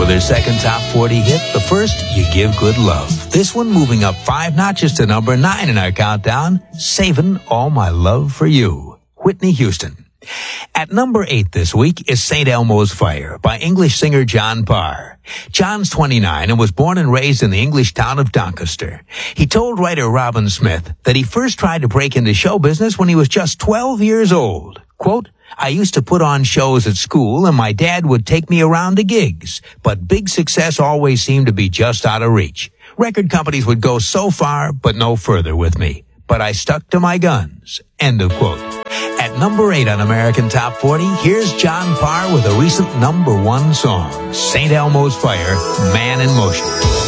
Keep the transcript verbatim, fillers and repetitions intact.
their second top forty hit, the first, You Give Good Love. This one moving up five notches to number nine in our countdown, Saving All My Love for You, Whitney Houston. At number eight this week is Saint Elmo's Fire by English singer John Parr. John's twenty-nine and was born and raised in the English town of Doncaster. He told writer Robin Smith that he first tried to break into show business when he was just twelve years old. Quote, I used to put on shows at school and my dad would take me around to gigs, but big success always seemed to be just out of reach. Record companies would go so far, but no further with me. But I stuck to my guns. End of quote. At number eight on American Top forty, here's John Parr with a recent number one song, Saint Elmo's Fire, Man in Motion.